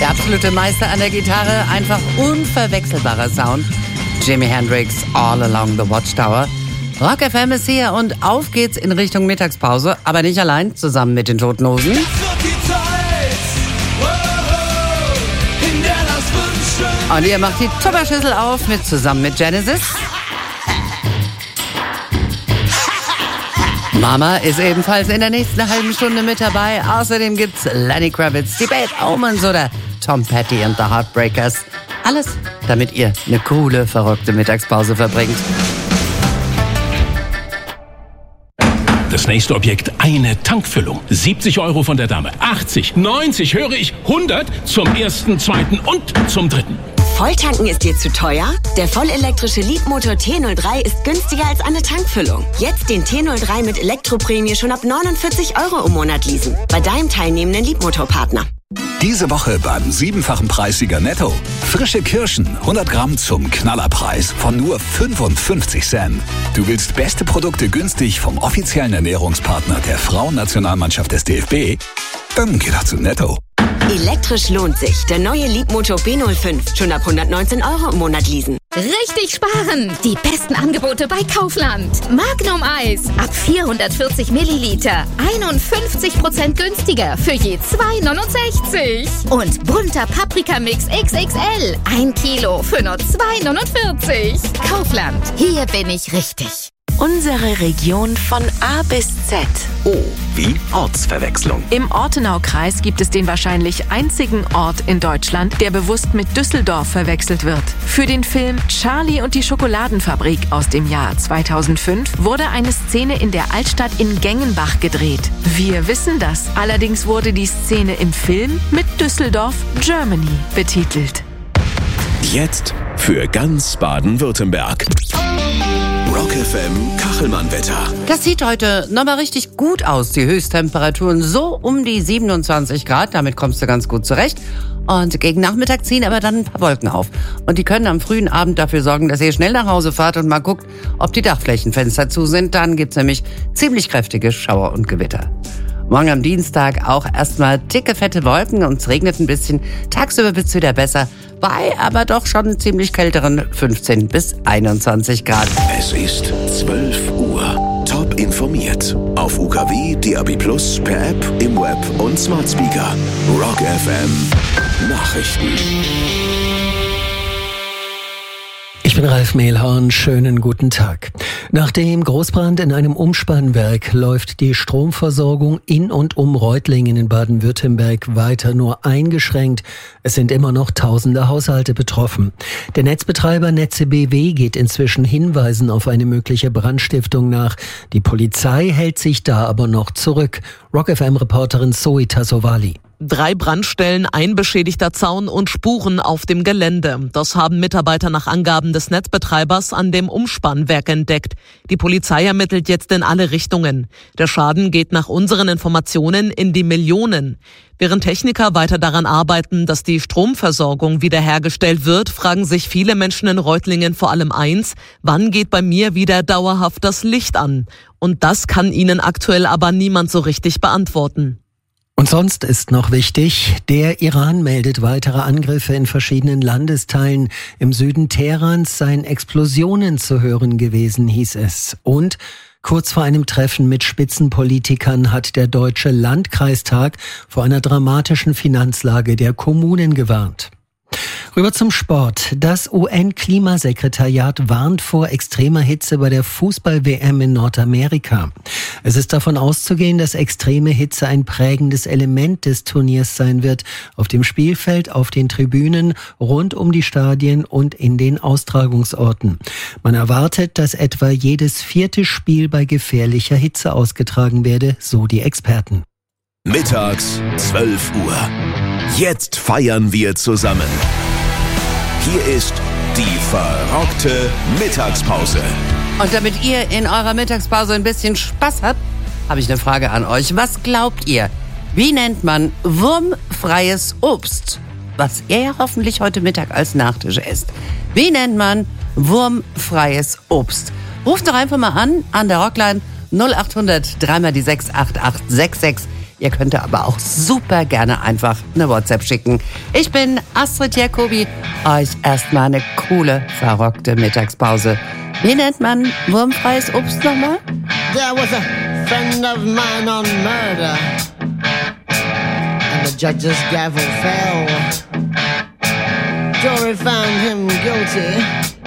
Der absolute Meister an der Gitarre, einfach unverwechselbarer Sound. Jimi Hendrix, All Along the Watchtower. Rock FM ist hier und auf geht's in Richtung Mittagspause, aber nicht allein, zusammen mit den Toten Hosen. Und ihr macht die Tupperschüssel auf, zusammen mit Genesis. Mama ist ebenfalls in der nächsten halben Stunde mit dabei. Außerdem gibt's Lenny Kravitz, die Bad Omens oder Tom Petty and the Heartbreakers. Alles, damit ihr eine coole, verrückte Mittagspause verbringt. Das nächste Objekt, eine Tankfüllung. 70 € von der Dame, 80, 90, höre ich, 100 zum ersten, zweiten und zum dritten. Volltanken ist dir zu teuer? Der vollelektrische Leapmotor T03 ist günstiger als eine Tankfüllung. Jetzt den T03 mit Elektroprämie schon ab 49 € im Monat leasen. Bei deinem teilnehmenden Leapmotor-Partner. Diese Woche beim 7-fachen Preissieger Netto. Frische Kirschen, 100 Gramm zum Knallerpreis von nur 55 Cent. Du willst beste Produkte günstig vom offiziellen Ernährungspartner der Frauennationalmannschaft des DFB? Dann geh doch zu Netto. Elektrisch lohnt sich. Der neue Leapmotor B05. Schon ab 119 € im Monat leasen. Richtig sparen! Die besten Angebote bei Kaufland. Magnum Eis ab 440 Milliliter. 51% günstiger für je 2,69. Und bunter Paprikamix XXL. 1 Kilo für nur 2,49. Kaufland. Hier bin ich richtig. Unsere Region von A bis Z. O wie Ortsverwechslung. Im Ortenaukreis gibt es den wahrscheinlich einzigen Ort in Deutschland, der bewusst mit Düsseldorf verwechselt wird. Für den Film Charlie und die Schokoladenfabrik aus dem Jahr 2005 wurde eine Szene in der Altstadt in Gengenbach gedreht. Wir wissen das. Allerdings wurde die Szene im Film mit Düsseldorf Germany betitelt. Jetzt für ganz Baden-Württemberg. Rock FM Kachelmann-Wetter. Das sieht heute nochmal richtig gut aus. Die Höchsttemperaturen so um die 27 Grad. Damit kommst du ganz gut zurecht. Und gegen Nachmittag ziehen aber dann ein paar Wolken auf. Und die können am frühen Abend dafür sorgen, dass ihr schnell nach Hause fahrt und mal guckt, ob die Dachflächenfenster zu sind. Dann gibt's nämlich ziemlich kräftige Schauer und Gewitter. Morgen am Dienstag auch erstmal dicke, fette Wolken und es regnet ein bisschen. Tagsüber wird's wieder besser, bei aber doch schon ziemlich kälteren 15 bis 21 Grad. Es ist 12 Uhr. Top informiert. Auf UKW, DAB+, per App, im Web und Smart Speaker. Rock FM Nachrichten. Ich bin Ralf Mehlhorn, schönen guten Tag. Nach dem Großbrand in einem Umspannwerk läuft die Stromversorgung in und um Reutlingen in Baden-Württemberg weiter nur eingeschränkt. Es sind immer noch tausende Haushalte betroffen. Der Netzbetreiber Netze BW geht inzwischen Hinweisen auf eine mögliche Brandstiftung nach. Die Polizei hält sich da aber noch zurück. Rock FM-Reporterin Zoe Tassovali. 3 Brandstellen, ein beschädigter Zaun und Spuren auf dem Gelände. Das haben Mitarbeiter nach Angaben des Netzbetreibers an dem Umspannwerk entdeckt. Die Polizei ermittelt jetzt in alle Richtungen. Der Schaden geht nach unseren Informationen in die Millionen. Während Techniker weiter daran arbeiten, dass die Stromversorgung wiederhergestellt wird, fragen sich viele Menschen in Reutlingen vor allem eins: Wann geht bei mir wieder dauerhaft das Licht an? Und das kann ihnen aktuell aber niemand so richtig beantworten. Und sonst ist noch wichtig, der Iran meldet weitere Angriffe in verschiedenen Landesteilen. Im Süden Teherans seien Explosionen zu hören gewesen, hieß es. Und kurz vor einem Treffen mit Spitzenpolitikern hat der Deutsche Landkreistag vor einer dramatischen Finanzlage der Kommunen gewarnt. Rüber zum Sport. Das UN-Klimasekretariat warnt vor extremer Hitze bei der Fußball-WM in Nordamerika. Es ist davon auszugehen, dass extreme Hitze ein prägendes Element des Turniers sein wird. Auf dem Spielfeld, auf den Tribünen, rund um die Stadien und in den Austragungsorten. Man erwartet, dass etwa jedes 4. Spiel bei gefährlicher Hitze ausgetragen werde, so die Experten. Mittags 12 Uhr. Jetzt feiern wir zusammen. Hier ist die verrockte Mittagspause. Und damit ihr in eurer Mittagspause ein bisschen Spaß habt, habe ich eine Frage an euch. Was glaubt ihr? Wie nennt man wurmfreies Obst, was ihr ja hoffentlich heute Mittag als Nachtisch esst? Wie nennt man wurmfreies Obst? Ruft doch einfach mal an der Rockline 0800 3 mal die 6 8866. Ihr könnt aber auch super gerne einfach eine WhatsApp schicken. Ich bin Astrid Jacobi. Euch erstmal eine coole, verrockte Mittagspause. Wie nennt man wurmfreies Obst nochmal? There was a friend of mine on murder, and the judge's gavel fell. Jury found him guilty.